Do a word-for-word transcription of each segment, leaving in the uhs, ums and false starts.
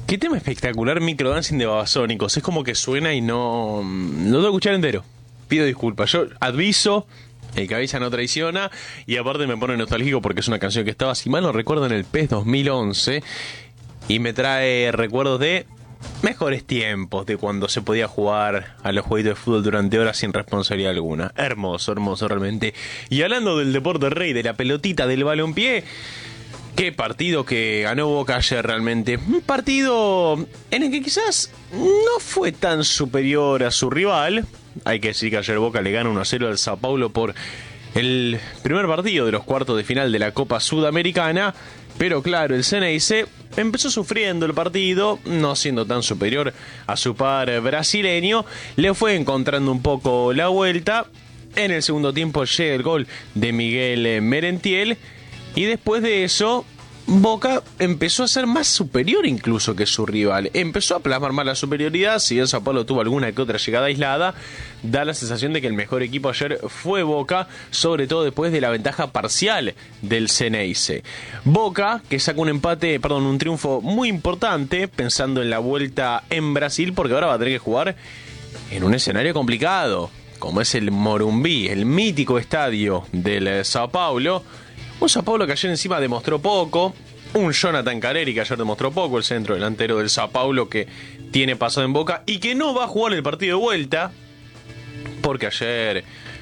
Qué tema espectacular, Microdancing de Babasónicos. Es como que suena y no... No lo tengo que escuchar entero. Pido disculpas. Yo aviso, el cabeza no traiciona. Y aparte me pone nostálgico porque es una canción que estaba, si mal no recuerdo, en el PES dos mil once. Y me trae recuerdos de mejores tiempos, de cuando se podía jugar a los jueguitos de fútbol durante horas sin responsabilidad alguna. Hermoso, hermoso realmente. Y hablando del deporte rey, de la pelotita, del balompié... Qué partido que ganó Boca ayer realmente. Un partido en el que quizás no fue tan superior a su rival. Hay que decir que ayer Boca le gana uno a cero al Sao Paulo por el primer partido de los cuartos de final de la Copa Sudamericana. Pero claro, el Ceneice empezó sufriendo el partido, no siendo tan superior a su par brasileño. Le fue encontrando un poco la vuelta. En el segundo tiempo llega el gol de Miguel Merentiel. Y después de eso, Boca empezó a ser más superior incluso que su rival. Empezó a plasmar más la superioridad. Si bien Sao Paulo tuvo alguna que otra llegada aislada, da la sensación de que el mejor equipo ayer fue Boca, sobre todo después de la ventaja parcial del Ceneice. Boca, que saca un empate, perdón, un triunfo muy importante, pensando en la vuelta en Brasil, porque ahora va a tener que jugar en un escenario complicado, como es el Morumbi, el mítico estadio del Sao Paulo. Un Sao Paulo que ayer encima demostró poco. Un Jonathan Caleri que ayer demostró poco, el centro delantero del Sao Paulo que tiene pasado en Boca y que no va a jugar el partido de vuelta porque ayer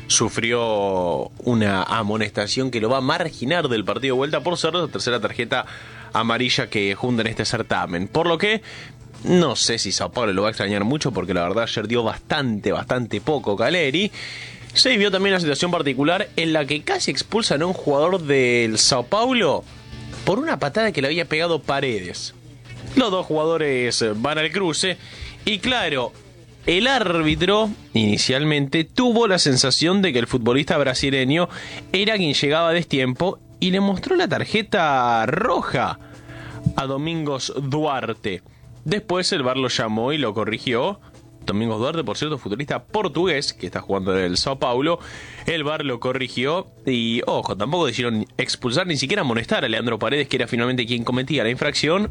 sufrió una amonestación que lo va a marginar del partido de vuelta por ser la tercera tarjeta amarilla que junta en este certamen. Por lo que no sé si Sao Paulo lo va a extrañar mucho porque la verdad ayer dio bastante, bastante poco Caleri. Se vivió también una situación particular en la que casi expulsan a un jugador del Sao Paulo por una patada que le había pegado Paredes. Los dos jugadores van al cruce y claro, el árbitro inicialmente tuvo la sensación de que el futbolista brasileño era quien llegaba a destiempo y le mostró la tarjeta roja a Domingos Duarte. Después el V A R lo llamó y lo corrigió. Domingos Duarte, por cierto, futbolista portugués que está jugando en el Sao Paulo. El V A R lo corrigió y, ojo, tampoco decidieron expulsar ni siquiera amonestar a Leandro Paredes, que era finalmente quien cometía la infracción.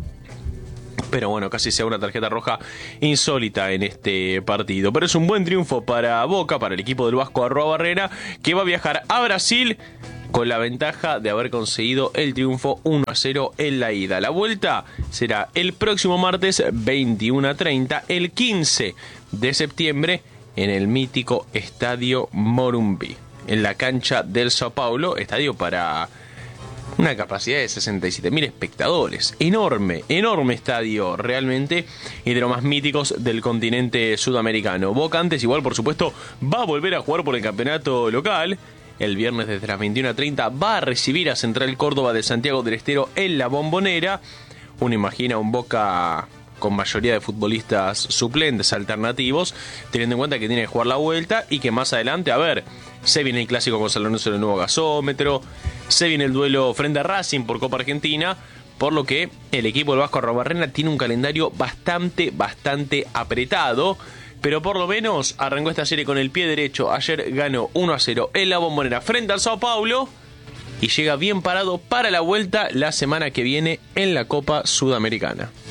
Pero bueno, casi sea una tarjeta roja insólita en este partido. Pero es un buen triunfo para Boca, para el equipo del Vasco Arroa Barrera, que va a viajar a Brasil con la ventaja de haber conseguido el triunfo uno a cero en la ida. La vuelta será el próximo martes veintiuno a treinta, el quince de septiembre, en el mítico Estadio Morumbi, en la cancha del Sao Paulo, estadio para una capacidad de sesenta y siete mil espectadores. Enorme, enorme estadio realmente, y de los más míticos del continente sudamericano. Boca antes igual, por supuesto, va a volver a jugar por el campeonato local. El viernes desde las veintiuno a treinta va a recibir a Central Córdoba de Santiago del Estero en la Bombonera. Uno imagina un Boca con mayoría de futbolistas suplentes alternativos, teniendo en cuenta que tiene que jugar la vuelta y que más adelante, a ver, se viene el clásico con San Lorenzo en el nuevo gasómetro, se viene el duelo frente a Racing por Copa Argentina, por lo que el equipo del Vasco Arrobarrena tiene un calendario bastante, bastante apretado. Pero por lo menos arrancó esta serie con el pie derecho. Ayer ganó uno a cero en la Bombonera frente al Sao Paulo. Y llega bien parado para la vuelta la semana que viene en la Copa Sudamericana.